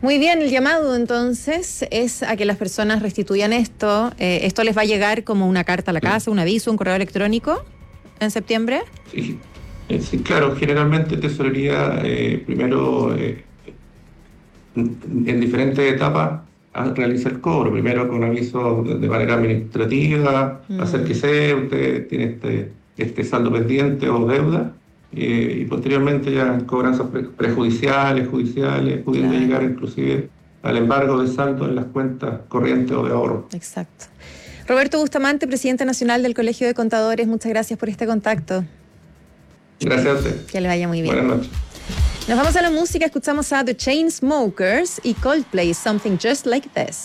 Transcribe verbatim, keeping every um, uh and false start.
Muy bien, el llamado entonces es a que las personas restituyan esto. Eh, ¿Esto les va a llegar como una carta a la casa, un aviso, un correo electrónico en septiembre? Sí, eh, sí, claro, generalmente Tesorería eh, primero eh, en, en diferentes etapas a- realiza el cobro. Primero con aviso de, de manera administrativa, hacer que Mm, sea, usted tiene este, este saldo pendiente o deuda, eh, y posteriormente ya en cobranzas pre- prejudiciales, judiciales, pudiendo llegar claro, inclusive al embargo de saldo en las cuentas corrientes o de ahorro. exacto. Roberto Bustamante, presidente nacional del Colegio de Contadores, muchas gracias por este contacto. Gracias a usted. Que le vaya muy bien. Buenas noches. Nos vamos a la música, escuchamos a The Chainsmokers y Coldplay, Something Just Like This.